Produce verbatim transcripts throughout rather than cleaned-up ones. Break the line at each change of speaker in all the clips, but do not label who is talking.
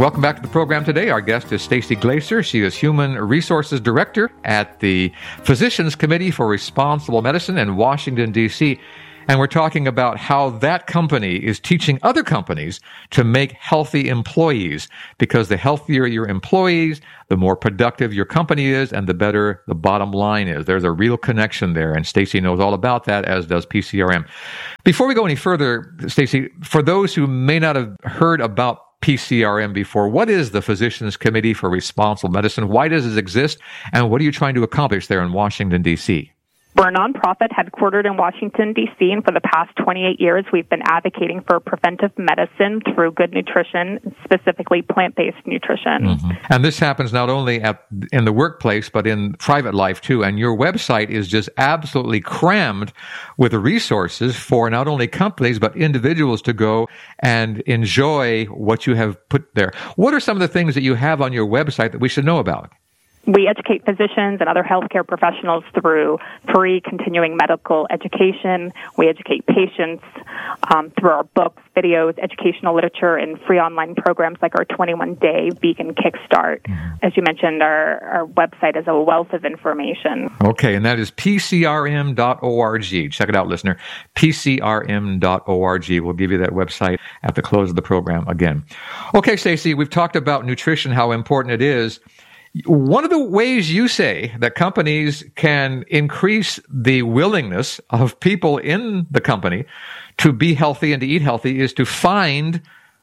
Welcome back to the program today. Our guest is Stacy Glaser. She is Human Resources Director at the Physicians Committee for Responsible Medicine in Washington, D C, and we're talking about how that company is teaching other companies to make healthy employees, because the healthier your employees, the more productive your company is, and the better the bottom line is. There's a real connection there, and Stacy knows all about that, as does P C R M. Before we go any further, Stacy, for those who may not have heard about P C R M before, what is the Physicians Committee for Responsible Medicine? Why does it exist? And what are you trying to accomplish there in Washington, D C?
We're a nonprofit headquartered in Washington, D C, and for the past twenty-eight years, we've been advocating for preventive medicine through good nutrition, specifically plant-based nutrition.
Mm-hmm. And this happens not only at, in the workplace, but in private life, too. And your website is just absolutely crammed with resources for not only companies, but individuals to go and enjoy what you have put there. What are some of the things that you have on your website that we should know about?
We educate physicians and other healthcare professionals through free continuing medical education. We educate patients um, through our books, videos, educational literature, and free online programs like our twenty-one day Vegan Kickstart. Mm-hmm. As you mentioned, our, our website is a wealth of information.
Okay, and that is P C R M dot org. Check it out, listener. P C R M dot org. We'll give you that website at the close of the program again. Okay, Stacy, we've talked about nutrition, how important it is. One of the ways you say that companies can increase the willingness of people in the company to be healthy and to eat healthy is to find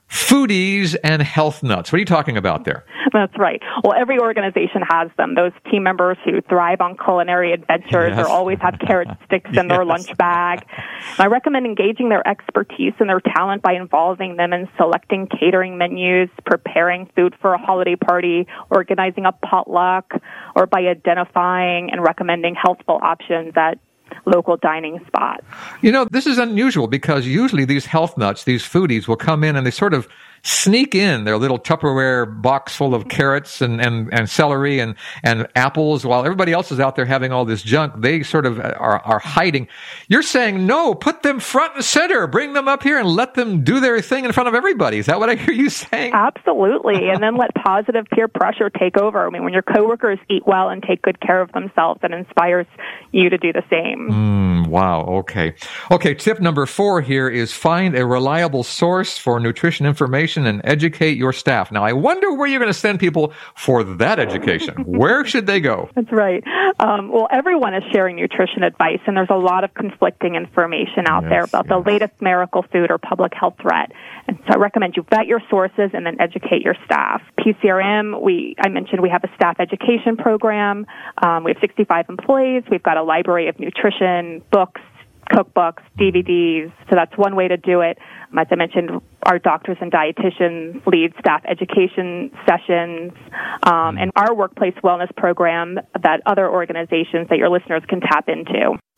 foodies and health nuts. What are you talking about there?
That's right. Well, every organization has them. Those team members who thrive on culinary adventures
yes.
or always have carrot sticks in their
yes.
lunch bag. And I recommend engaging their expertise and their talent by involving them in selecting catering menus, preparing food for a holiday party, organizing a potluck, or by identifying and recommending healthful options at local dining spots.
You know, this is unusual because usually these health nuts, these foodies, will come in and they sort of sneak in their little Tupperware box full of carrots and, and, and celery and, and apples while everybody else is out there having all this junk. They sort of are, are hiding. You're saying, no, put them front and center. Bring them up here and let them do their thing in front of everybody. Is that what I hear you saying?
Absolutely. And then let positive peer pressure take over. I mean, when your coworkers eat well and take good care of themselves, that inspires you to do the same.
Mm, wow. Okay. Okay. Tip number four here is find a reliable source for nutrition information and educate your staff. Now, I wonder where you're going to send people for that education. Where should they go?
That's right. Um, well, everyone is sharing nutrition advice, and there's a lot of conflicting information out
yes,
there about
yes.
the latest miracle food or public health threat. And so I recommend you vet your sources and then educate your staff. P C R M, we I mentioned we have a staff education program. Um, we have sixty-five employees. We've got a library of nutrition, books, cookbooks, D V Ds. So that's one way to do it. As I mentioned, our doctors and dietitians lead staff education sessions, um, and our workplace wellness program that other organizations that your listeners can tap into.